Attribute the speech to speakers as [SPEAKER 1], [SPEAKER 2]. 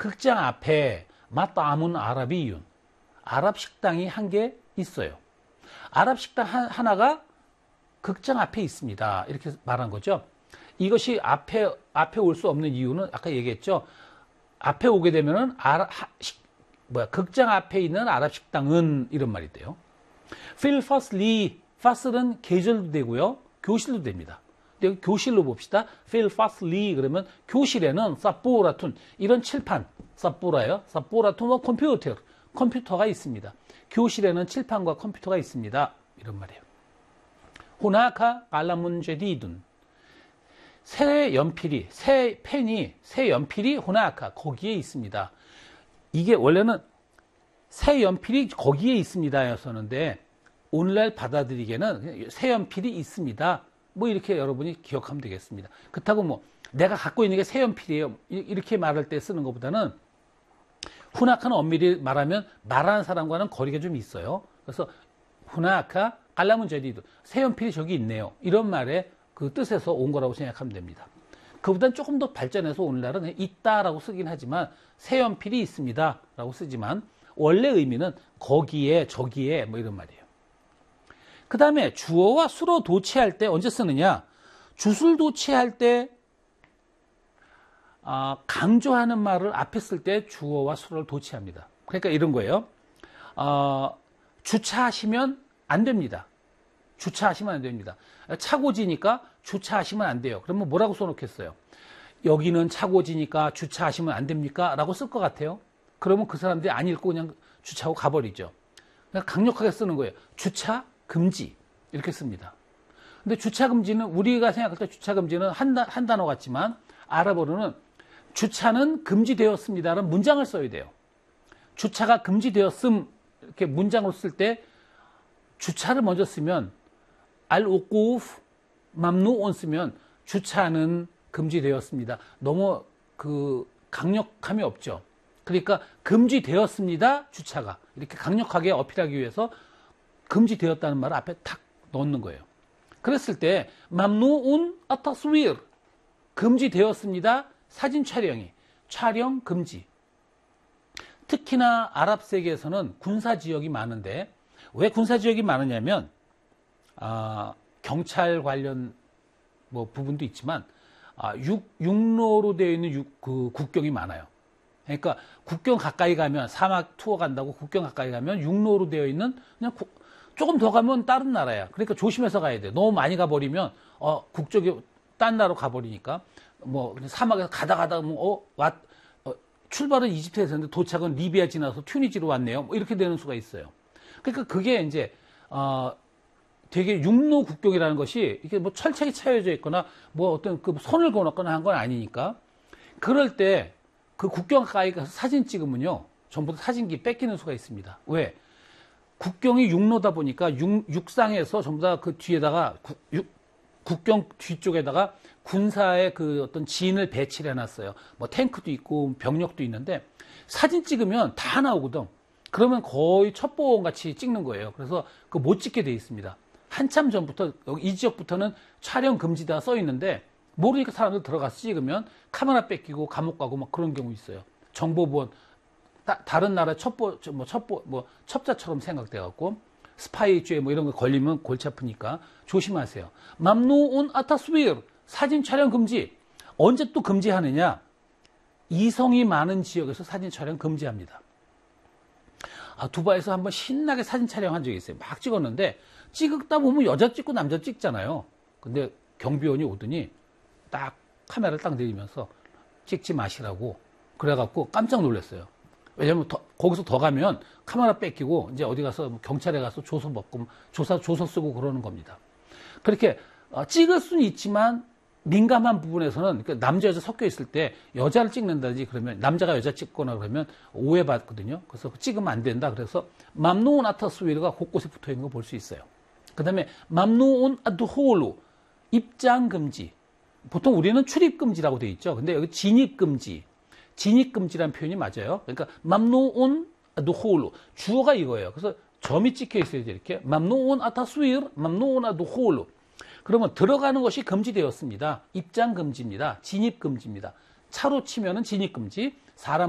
[SPEAKER 1] 극장 앞에 마따문 아라비윤, 아랍 식당이 한 개 있어요. 아랍 식당 하나가 극장 앞에 있습니다. 이렇게 말한 거죠. 이것이 앞에 올 수 없는 이유는 아까 얘기했죠. 앞에 오게 되면은 극장 앞에 있는 아랍 식당은 이런 말이 돼요. 필 파슬리, 파슬은 계절도 되고요, 교실도 됩니다. 근데 교실로 봅시다. 필 파슬리 그러면 교실에는 사뽀라툰, 이런 칠판, 사뽀라요. 사뽀라툰과 컴퓨터가 있습니다. 교실에는 칠판과 컴퓨터가 있습니다. 이런 말이에요. 호나카 알라문 제디둔, 새 연필이, 새 펜이, 새 연필이 호나카, 거기에 있습니다. 이게 원래는 새 연필이 거기에 있습니다 였었는데, 오늘날 받아들이기에는 새 연필이 있습니다, 뭐 이렇게 여러분이 기억하면 되겠습니다. 그렇다고 뭐 내가 갖고 있는 게 새 연필이에요 이렇게 말할 때 쓰는 것보다는, 후나카는 엄밀히 말하면 말하는 사람과는 거리가 좀 있어요. 그래서 후나카 알라문 제디두, 새 연필이 저기 있네요, 이런 말에 그 뜻에서 온 거라고 생각하면 됩니다. 그보다는 조금 더 발전해서 오늘날은 있다라고 쓰긴 하지만, 새 연필이 있습니다 라고 쓰지만 원래 의미는 거기에, 저기에, 뭐 이런 말이에요. 그 다음에 주어와 수로 도치할 때 언제 쓰느냐? 주술 도치할 때 강조하는 말을 앞에 쓸 때 주어와 수를 도치합니다. 그러니까 이런 거예요. 주차하시면 안 됩니다. 주차하시면 안 됩니다. 차고지니까 주차하시면 안 돼요. 그러면 뭐라고 써놓겠어요? 여기는 차고지니까 주차하시면 안 됩니까? 라고 쓸 것 같아요. 그러면 그 사람들이 안 읽고 그냥 주차하고 가버리죠. 그냥 강력하게 쓰는 거예요. 주차 금지, 이렇게 씁니다. 근데 주차 금지는, 우리가 생각할 때 주차 금지는 한 단어 같지만, 아랍어로는 주차는 금지되었습니다라는 문장을 써야 돼요. 주차가 금지되었음, 이렇게 문장으로 쓸 때 주차를 먼저 쓰면 알-오쿠프 맘누온 쓰면 주차는 금지되었습니다. 너무 그 강력함이 없죠. 그러니까 금지되었습니다, 주차가. 이렇게 강력하게 어필하기 위해서 금지되었다는 말을 앞에 탁 넣는 거예요. 그랬을 때 맘누운 아타스위르, 금지되었습니다, 사진 촬영이. 촬영 금지. 특히나 아랍 세계에서는 군사지역이 많은데, 왜 군사지역이 많으냐면 경찰 관련 뭐 부분도 있지만 육로로 되어 있는 그 국경이 많아요. 그러니까 국경 가까이 가면, 사막 투어 간다고 국경 가까이 가면 육로로 되어 있는, 그냥 조금 더 가면 다른 나라야. 그러니까 조심해서 가야 돼. 너무 많이 가버리면 국적이 딴 나라로 가버리니까, 뭐 사막에서 가다 출발은 이집트에서 했는데 도착은 리비아 지나서 튜니지로 왔네요, 뭐 이렇게 되는 수가 있어요. 그러니까 그게 이제 되게 육로 국경이라는 것이 이게 뭐 철책이 차여져 있거나 뭐 어떤 그 선을 그어놨거나 한 건 아니니까, 그럴 때 그 국경 가까이 가서 사진 찍으면요, 전부 다 사진기 뺏기는 수가 있습니다. 왜? 국경이 육로다 보니까 육상에서 전부 다 그 뒤에다가 국경 뒤쪽에다가 군사의 그 어떤 진을 배치를 해놨어요. 뭐 탱크도 있고 병력도 있는데, 사진 찍으면 다 나오거든. 그러면 거의 첩보원 같이 찍는 거예요. 그래서 그 못 찍게 돼 있습니다. 한참 전부터 이 지역부터는 촬영 금지다 써 있는데, 모르니까 사람들 들어가서 찍으면 카메라 뺏기고 감옥 가고 막 그런 경우 있어요. 정보보안, 다른 나라 첩자처럼 생각돼갖고 스파이죄 뭐 이런 거 걸리면 골치 아프니까 조심하세요. 맘누운 아타스위르, 사진 촬영 금지. 언제 또 금지하느냐? 이성이 많은 지역에서 사진 촬영 금지합니다. 두바이에서 한번 신나게 사진 촬영한 적이 있어요. 막 찍었는데, 찍다 보면 여자 찍고 남자 찍잖아요. 근데 경비원이 오더니 딱 카메라를 딱 내리면서 찍지 마시라고 그래갖고 깜짝 놀랐어요. 왜냐면 거기서 더 가면 카메라 뺏기고 이제 어디 가서 경찰에 가서 조서 먹고 조서 쓰고 그러는 겁니다. 그렇게 찍을 수는 있지만 민감한 부분에서는, 그러니까 남자 여자 섞여 있을 때 여자를 찍는다든지 그러면, 남자가 여자 찍거나 그러면 오해받거든요. 그래서 찍으면 안 된다. 그래서 맘누운 아타스위르가 곳곳에 붙어 있는 거 볼 수 있어요. 그 다음에 맘누운 아두홀루, 입장 금지. 보통 우리는 출입 금지라고 돼 있죠. 근데 여기 진입 금지. 진입 금지라는 표현이 맞아요. 그러니까 맘누운 아두홀루, 주어가 이거예요. 그래서 점이 찍혀 있어요. 이렇게 맘누운 아타스위르, 맘누운 아두홀루. 그러면 들어가는 것이 금지되었습니다. 입장 금지입니다. 진입 금지입니다. 차로 치면은 진입 금지, 사람